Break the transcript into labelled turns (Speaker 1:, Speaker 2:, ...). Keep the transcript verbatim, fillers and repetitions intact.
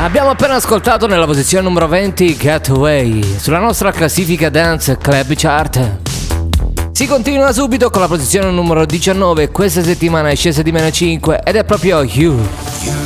Speaker 1: Abbiamo appena ascoltato nella posizione numero venti Getaway sulla nostra classifica Dance Club Chart. Si continua subito con la posizione numero diciannove, questa settimana è scesa di meno cinque ed è proprio You.